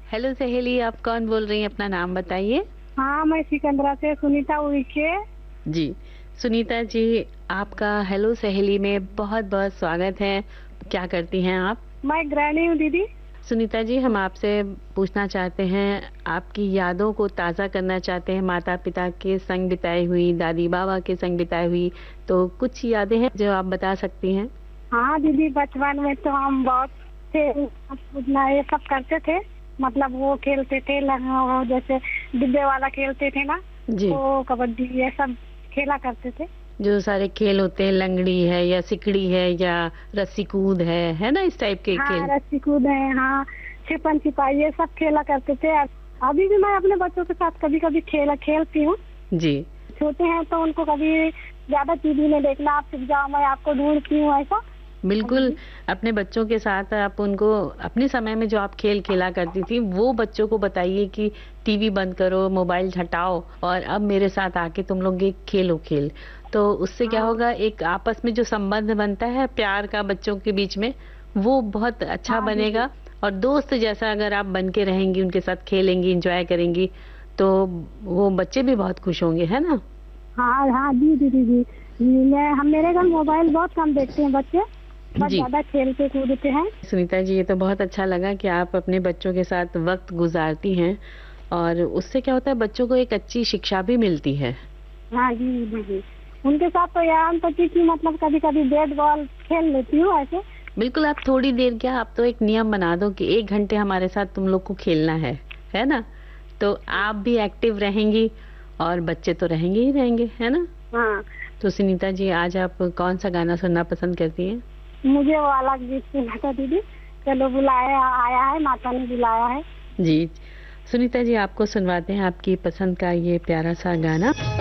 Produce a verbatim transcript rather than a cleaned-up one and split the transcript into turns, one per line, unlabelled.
Hello सहेली, आप कौन बोल रही हैं? अपना नाम बताइए।
हाँ, मैं सिकंदरा से सुनीता उइके।
जी, सुनीता जी, आपका हेलो सहेली में बहुत-बहुत स्वागत है। क्या करती हैं आप?
मैं गृहिणी हूँ दीदी।
सुनीता जी, हम आपसे पूछना चाहते हैं, आपकी यादों को ताज़ा करना चाहते हैं, माता-पिता के संग बिताई हुई, दादी-बाबा के संग बिताई हुई, तो कुछ यादें हैं जो आप बता सकती हैं?
हाँ दीदी, बचपन में तो हम बहुत खेल कूदना ये सब करते थे। मतलब वो खेलते थे लंगा, वो जैसे डिब्बे वाला खेलते थे ना,
जी,
वो कबड्डी ये सब खेला करते थे।
जो सारे खेल होते हैं, लंगड़ी है या सिकड़ी है या रस्सी कूद है, है ना? इस टाइप के
हाँ,
खेल।
रस्सी कूद है, हाँ, छिपन छिपाई ये सब खेला करते थे। अभी भी मैं अपने बच्चों के साथ कभी कभी खेला खेलती हूँ।
जी।
छोटे हैं तो उनको कभी ज्यादा टीवी में देखना, आप चुप जाओ मैं आपको ढूंढती हूँ, ऐसा।
बिल्कुल, अपने बच्चों के साथ आप उनको अपने समय में जो आप खेल खेला करती थी, वो बच्चों को बताइए कि टीवी बंद करो, मोबाइल हटाओ और अब मेरे साथ आके तुम लोग ये खेलो खेल। तो उससे क्या
हाँ
होगा, एक आपस में जो संबंध बनता है प्यार का बच्चों के बीच में, वो बहुत अच्छा
हाँ दीदी।
बनेगा और दोस्त जैसा अगर आप बन के रहेंगी, उनके साथ खेलेंगी, एन्जॉय करेंगी, तो वो बच्चे भी बहुत खुश होंगे, है ना?
हाँ हाँ दीदी दीदी, मैं हम मेरे घर मोबाइल बहुत कम देखते हैं बच्चे, बस
जी।
ज्यादा खेलते कूदते हैं।
सुनीता जी, ये तो बहुत अच्छा लगा कि आप अपने बच्चों के साथ वक्त गुजारती हैं और उससे क्या होता है, बच्चों को एक अच्छी शिक्षा भी मिलती है।
हाँ जी दीदी, उनके साथ तो यार पति की मतलब कभी कभी बैट बॉल खेल लेती हूँ ऐसे।
बिल्कुल, आप थोड़ी देर क्या, आप तो एक नियम बना दो कि एक घंटे हमारे साथ तुम लोग को खेलना है, है ना? तो आप भी एक्टिव रहेंगी और बच्चे तो रहेंगे ही रहेंगे, है ना?
हाँ,
तो सुनीता जी, आज आप कौन सा गाना सुनना पसंद करती हैं?
मुझे वो अलग गीत सुना था दीदी, चलो बुलाया आया है, माता ने बुलाया है।
जी, सुनीता जी, आपको सुनवाते हैं आपकी पसंद का ये प्यारा सा गाना।